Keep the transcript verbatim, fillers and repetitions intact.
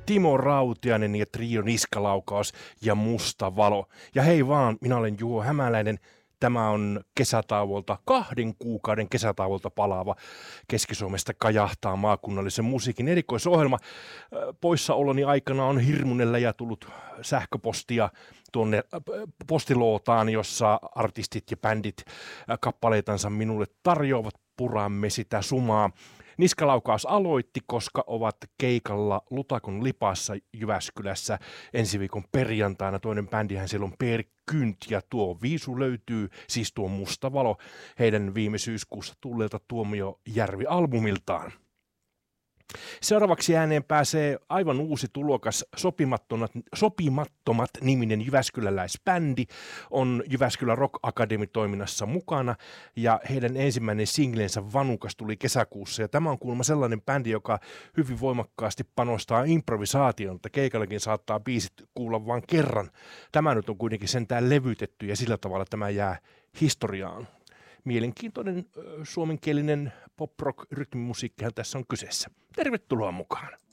Timo Rautiainen ja Trio Niskalaukaus ja Musta valo. Ja hei vaan, minä olen Juho Hämäläinen. Tämä on kesätauolta, kahden kuukauden kesätauolta palaava Keski-Suomesta kajahtaa maakunnallisen musiikin erikoisohjelma. Poissaoloni aikana on hirmunella ja tullut sähköpostia tuonne postilootaan, jossa artistit ja bändit kappaleitansa minulle tarjoavat. Puramme sitä sumaa. Niskalaukaus aloitti, koska ovat keikalla Lutakon Lipassa Jyväskylässä ensi viikon perjantaina. Toinen bändihän siellä on Per Kynt ja tuo viisu löytyy, siis tuo Musta valo, heidän viime syyskuussa tulleelta Tuomiojärvi-albumiltaan. Seuraavaksi ääneen pääsee aivan uusi tulokas, Sopimattomat, Sopimattomat niminen jyväskyläläisbändi on Jyväskylän Rock Academy toiminnassa mukana ja heidän ensimmäinen singlensä Vanukas tuli kesäkuussa ja tämä on kuulemma sellainen bändi, joka hyvin voimakkaasti panostaa improvisaation, että keikallakin saattaa biisit kuulla vain kerran. Tämä nyt on kuitenkin sentään levytetty ja sillä tavalla tämä jää historiaan. Mielenkiintoinen suomenkielinen pop-rock-rytmimusiikkihan tässä on kyseessä. Tervetuloa mukaan!